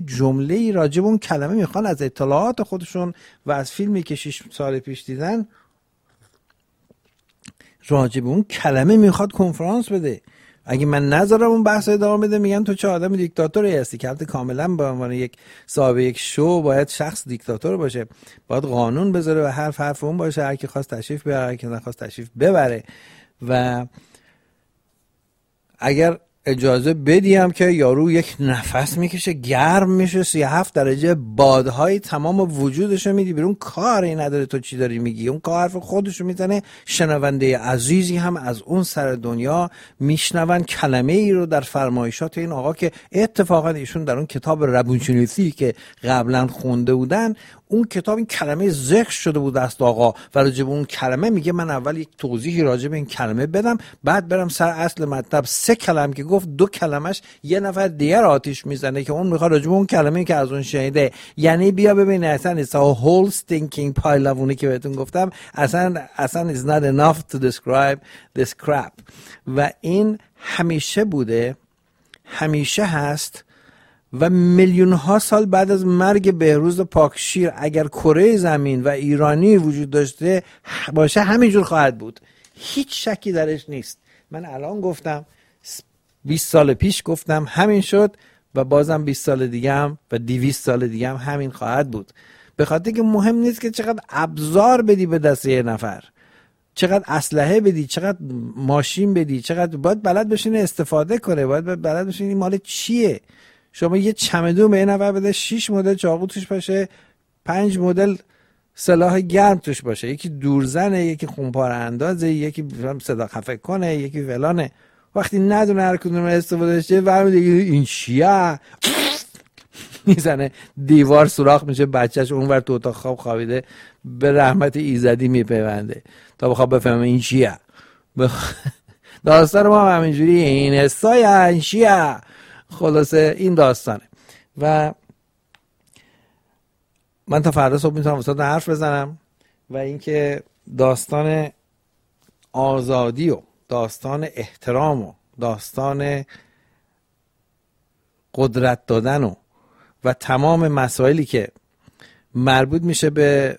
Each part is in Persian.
جمله‌ای راجع به اون کلمه میخوان از اطلاعات خودشون و از فیلمی که 6 سال پیش دیدن راجع به اون کلمه میخواد کنفرانس بده. اگه من نذارم اون بحث ادامه بده میگن تو چه آدم دیکتاتوری هستی، که البته کاملا به عنوان یک صاحب یک شو باید شخص دیکتاتور باشه، باید قانون بذاره و حرف اون باشه، هر کی خواست تشریف بیاره، هر کی نخواست تشریف ببره. و اگر اجازه بدیم که یارو یک نفس میکشه گرم میشه 37 درجه بادهای تمام وجودشو میدی بیرون، کاری نداره تو چی داری میگی، اون کار حرف خودشو میزنه، شنونده عزیزی هم از اون سر دنیا میشنون کلمه ای رو در فرمایشات این آقا که اتفاقا ایشون در اون کتاب روانشناسی که قبلا خونده بودن اون کتاب این کلمه ذکر شده بود دست آقا و راجع به اون کلمه میگه من اول یک توضیحی راجع به این کلمه بدم بعد برم سر اصل مطلب. 3 کلمه که گفت 2 کلمش یه نفر دیگر آتیش میزنه که اون میخواد راجع به اون کلمه که از اون شنیده. یعنی بیا ببین اصلا it's a whole stinking pile of اونی که بهتون گفتم اصلا is not enough to describe this crap. و این همیشه بوده، همیشه هست و میلیون ها سال بعد از مرگ بهروز پاکشیر اگر کره زمین و ایرانی وجود داشته باشه همینجور خواهد بود، هیچ شکی درش نیست. من الان گفتم 20 سال پیش گفتم همین شد و بازم 20 سال دیگه هم و 200 سال دیگه هم همین خواهد بود. به خاطر که مهم نیست که چقدر ابزار بدی به دست یه نفر، چقدر اسلحه بدی، چقدر ماشین بدی، چقدر باید بلد بشین استفاده کنه، باید بلد بشین این مال چیه. شما یه چمدون به یه نفر بده 6 مدل چاقو توش باشه، 5 مدل سلاح گرم توش باشه، یکی دورزنه، یکی خونپاره اندازه، یکی صدا خفه کنه، یکی فلانه. وقتی ندونه هر کدوم استفاده شه برمی‌داره این چیه میزنه دیوار سوراخ میشه، بچهش اونور تو اتاق خواب خوابیده به رحمت ایزدی میپیونده تا بخواد بفهمه این چیه. داستان ما همینجوری این حسای این چیه. خلاصه این داستانه و من تا فردا صبح میتونم واسه حرف بزنم. و اینکه داستان آزادی و داستان احترام و داستان قدرت دادن و تمام مسائلی که مربوط میشه به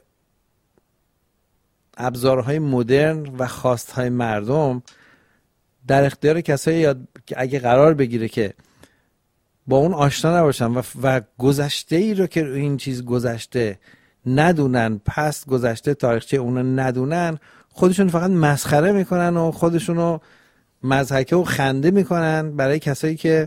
ابزارهای مدرن و خواستهای مردم در اختیار کسایی که اگه قرار بگیره که با اون آشنا نباشن و گذشته ای رو که این چیز گذشته ندونن، پس گذشته تاریخچه اونو ندونن، خودشون فقط مسخره میکنن و خودشونو مضحکه و خنده میکنن برای کسایی که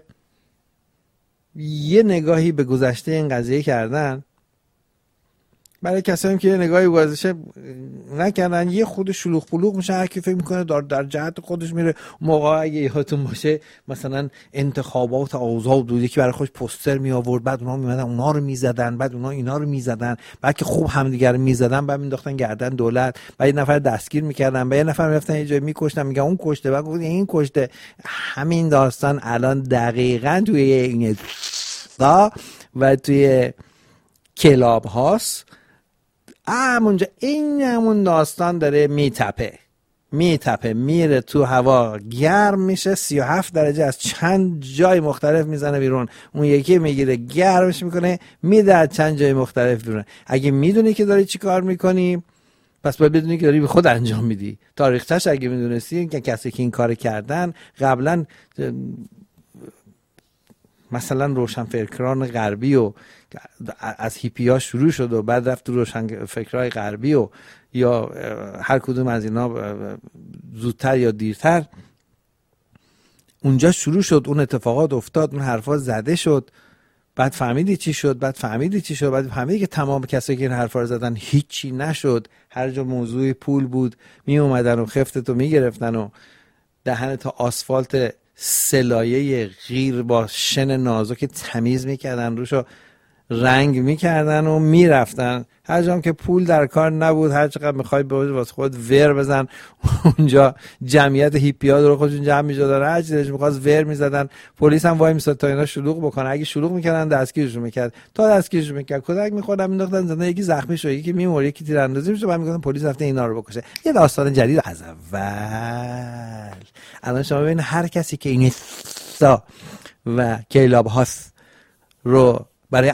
یه نگاهی به گذشته این قضیه کردن. برای کسایی که یه نگاهی به گذشته نکردن یه خود شلوغ پلوغ میشه، هر کی فکر میکنه در جهت خودش میره. موقع اگه یادتون باشه مثلا انتخابات آزاد بود، یکی برای خودش پوستر می آورد، بعد اونها میمدن اونا رو میزدن، بعد اونها اینا رو میزدن، بعد که خوب همدیگه رو میزدن بعد مینداختن گردن دولت، بعد یه نفر دستگیر میکردن، بعد یه نفر میرفتن یه جای میکشتن، میگن اون کشته، بعد گفتن این کشته. همین داستان الان دقیقاً توی این و توی کلاب هاست همونجا همون داستان داره میتپه میره تو هوا، گرم میشه 37 درجه از چند جای مختلف میزنه بیرون، اون یکی میگیره گرمش میکنه میده از چند جای مختلف بیرون. اگه میدونی که داری چی کار میکنی پس باید بدونی که داری به خود انجام میدی. تاریخچه‌اش اگه میدونستی که کسی که این کار کردن قبلا مثلا روشنفکران غربی و از هیپیا شروع شد و بعد رفت تو روشنفکرای غربی و یا هر کدوم از اینا زودتر یا دیرتر اونجا شروع شد، اون اتفاقات افتاد، اون حرفا زده شد، بعد فهمیدی چی شد، بعد فهمیدی که تمام کسایی که این حرفا رو زدن هیچی نشد. هر جا موضوع پول بود می اومدن و خفتتو می گرفتن و دهن تا آسفالت سلایه غیر با شن نازک تمیز میکردن، روشو رنگ میکردن و میرفتن. هر جام که پول در کار نبود، هر چقدر میخوای واسه خود ور بزن، اونجا جمعیت هیپیا رو خودشون جمع می‌شدن، هر چیزی می‌خواست ور می‌زدن. پلیس هم وای می‌ساد تا اینا شلوغ بکنه، اگه شلوغ می‌کردن دستگیرشون می‌کرد، تا دستگیرشون می‌کرد کدک می‌خوردن مینداختن زندان، یکی زخمی شد، یکی می‌مرد، یکی تیراندازی می‌شد، بعد می‌گفتن پلیس رفته اینا رو بکشه. یه داستان جدید از اول. الان شما ببین هر کسی که این و کلاب هاست رو